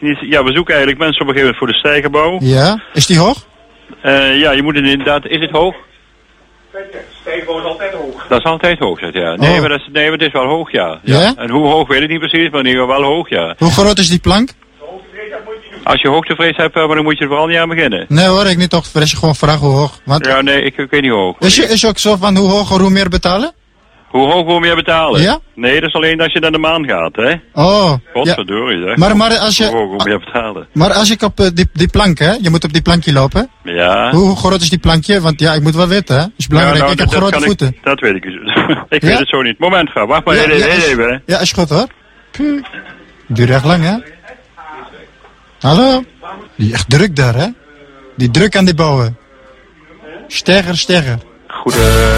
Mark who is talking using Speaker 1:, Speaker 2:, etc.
Speaker 1: niet... Ja, we zoeken eigenlijk mensen op een gegeven moment voor de stijgerbouw.
Speaker 2: Ja, is die hoog?
Speaker 1: Ja, je moet inderdaad... Is het hoog?
Speaker 3: Stijgerbouw is altijd hoog.
Speaker 1: Dat is altijd hoog, zeg ja. Nee, maar het is wel hoog, ja.
Speaker 2: Ja?
Speaker 1: En hoe hoog weet ik niet precies, maar in ieder geval wel hoog, ja.
Speaker 2: Hoe groot is die plank?
Speaker 1: Als je hoogtevrees hebt, maar dan moet je er vooral niet aan beginnen.
Speaker 2: Nee hoor, ik niet toch. Als je gewoon vraagt hoe hoog. Want
Speaker 1: Ja, nee, ik weet niet hoe hoog.
Speaker 2: is je ook zo van hoe hoger hoe meer betalen?
Speaker 1: Hoe hoog wil je betalen?
Speaker 2: Ja?
Speaker 1: Nee, dat is alleen als je naar de maan gaat, hè.
Speaker 2: Oh. Ja.
Speaker 1: Godverdorie, zeg.
Speaker 2: Maar als
Speaker 1: Hoe
Speaker 2: je...
Speaker 1: hoog wil je betalen?
Speaker 2: Maar als ik op die plank, hè? Je moet op die plankje lopen.
Speaker 1: Ja.
Speaker 2: Hoe groot is die plankje? Want ja, ik moet wel weten, hè? Dat is belangrijk.
Speaker 1: Ja, nou,
Speaker 2: ik heb grote voeten.
Speaker 1: Dat weet ik dus. Ik weet het zo niet. Moment, ga. Wacht maar even, hè.
Speaker 2: Ja, is goed hoor. Puh. Duurt echt lang, hè? Hallo? Die echt druk daar, hè? Die druk aan die bouwen. Steger.
Speaker 1: Goede...